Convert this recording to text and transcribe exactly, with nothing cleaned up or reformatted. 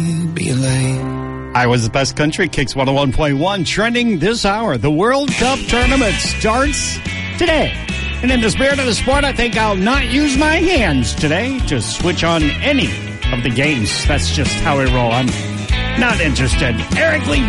Be late. Iowa's Best Country Kicks one oh one point one, trending this hour. The World Cup tournament starts today. And in the spirit of the sport, I think I'll not use my hands today to switch on any of the games. That's just how we roll. I'm not interested. Eric Lee